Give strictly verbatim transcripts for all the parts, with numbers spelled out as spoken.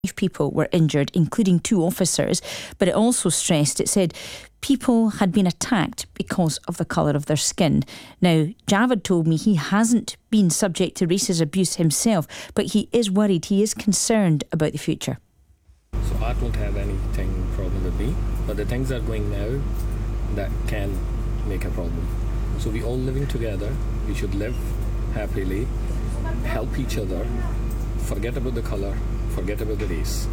people were injured, including two officers, but it also stressed, it said, people had been attacked because of the colour of their skin. Now, Javad told me he hasn't been subject to racist abuse himself, but he is worried, he is concerned about the future. So I don't have anything problem with me, but the things are going now that can make a problem. So we all living together, we should live happily, help each other, forget about the colour, forget about the race.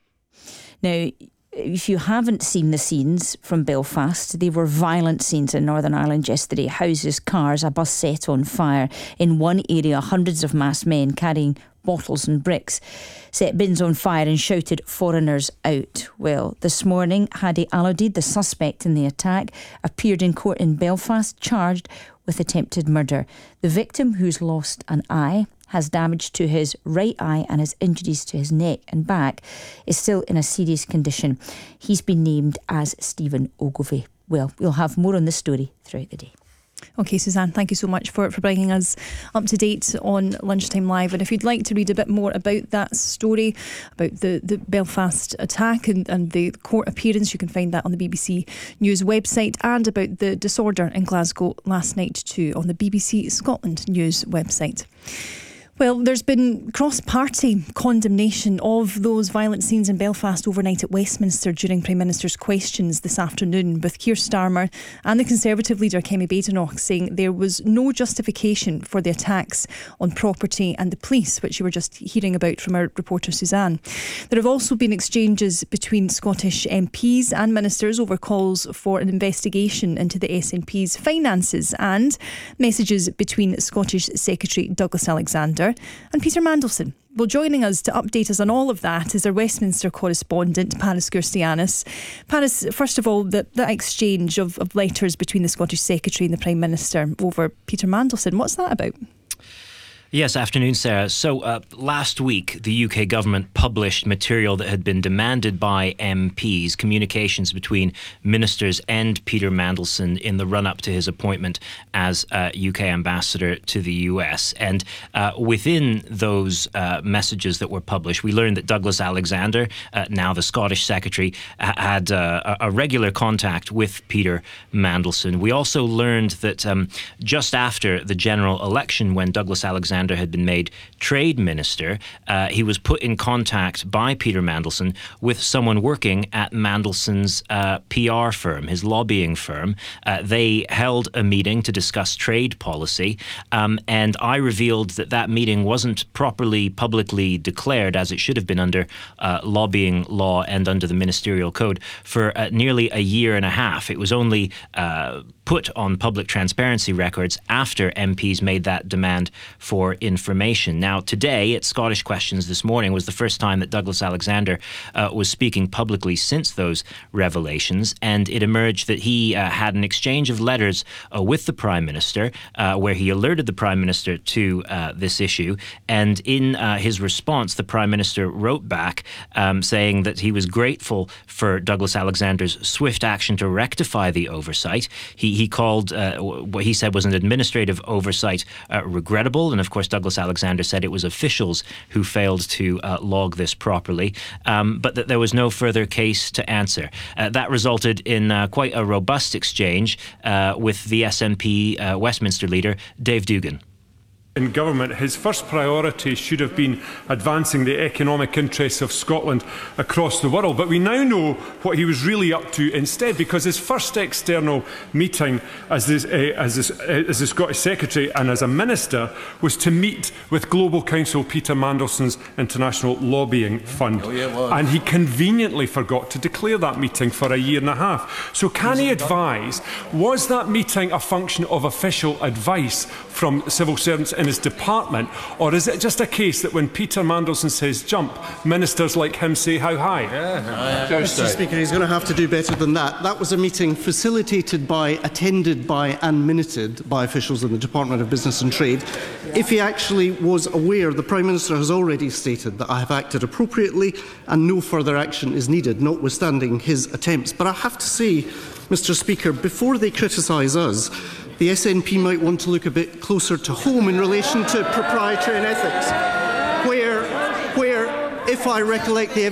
Now, if you haven't seen the scenes from Belfast, they were violent scenes in Northern Ireland yesterday. Houses, cars, a bus set on fire. In one area, hundreds of masked men carrying bottles and bricks set bins on fire and shouted foreigners out. Well, this morning, Hadi Alodid, the suspect in the attack, appeared in court in Belfast, charged with attempted murder. The victim, who's lost an eye, has damage to his right eye and has injuries to his neck and back, is still in a serious condition. He's been named as Stephen Ogilvie. Well, we'll have more on this story throughout the day. OK, Suzanne, thank you so much for, for bringing us up to date on Lunchtime Live. And if you'd like to read a bit more about that story, about the, the Belfast attack and, and the court appearance, you can find that on the B B C News website, and about the disorder in Glasgow last night too on the B B C Scotland News website. Well, there's been cross-party condemnation of those violent scenes in Belfast overnight at Westminster during Prime Minister's questions this afternoon, with Keir Starmer and the Conservative leader Kemi Badenoch saying there was no justification for the attacks on property and the police, which you were just hearing about from our reporter Suzanne. There have also been exchanges between Scottish M Ps and ministers over calls for an investigation into the S N P's finances, and messages between Scottish Secretary Douglas Alexander and Peter Mandelson. Well, joining us to update us on all of that is our Westminster correspondent, Paris Gursianis. Paris, first of all, the, the exchange of, of letters between the Scottish Secretary and the Prime Minister over Peter Mandelson, what's that about? Yes, afternoon, Sarah. So uh, last week, the U K government published material that had been demanded by M Ps, communications between ministers and Peter Mandelson in the run-up to his appointment as uh, U K ambassador to the U S. And uh, within those uh, messages that were published, we learned that Douglas Alexander, uh, now the Scottish Secretary, ha- had uh, a regular contact with Peter Mandelson. We also learned that um, just after the general election, when Douglas Alexander had been made Trade Minister, uh, he was put in contact by Peter Mandelson with someone working at Mandelson's uh, P R firm, his lobbying firm. Uh, they held a meeting to discuss trade policy, um, and I revealed that that meeting wasn't properly publicly declared, as it should have been under uh, lobbying law and under the ministerial code, for uh, nearly a year and a half. It was only uh, put on public transparency records after M Ps made that demand for information. Now, today at Scottish Questions this morning was the first time that Douglas Alexander uh, was speaking publicly since those revelations, and it emerged that he uh, had an exchange of letters uh, with the Prime Minister uh, where he alerted the Prime Minister to uh, this issue, and in uh, his response, the Prime Minister wrote back um, saying that he was grateful for Douglas Alexander's swift action to rectify the oversight. He, he called uh, what he said was an administrative oversight uh, regrettable, and of course Douglas Alexander said it was officials who failed to uh, log this properly, um, but that there was no further case to answer. Uh, that resulted in uh, quite a robust exchange uh, with the S N P uh, Westminster leader, Dave Dugan. In government, his first priority should have been advancing the economic interests of Scotland across the world. But we now know what he was really up to instead, because his first external meeting as, this, uh, as, this, uh, as the Scottish Secretary and as a Minister was to meet with Global Counsel Peter Mandelson's International Lobbying Fund. Oh, yeah, and he conveniently forgot to declare that meeting for a year and a half. So can he advise, was that meeting a function of official advice from civil servants in his department, or is it just a case that when Peter Mandelson says jump, ministers like him say how high? Yeah. Uh, Mister Speaker, he's going to have to do better than that. That was a meeting facilitated by, attended by and minuted by officials in the Department of Business and Trade. If he actually was aware, the Prime Minister has already stated that I have acted appropriately and no further action is needed, notwithstanding his attempts. But I have to say, Mister Speaker, before they criticise us, the S N P might want to look a bit closer to home in relation to proprietary and ethics, where, where if I recollect the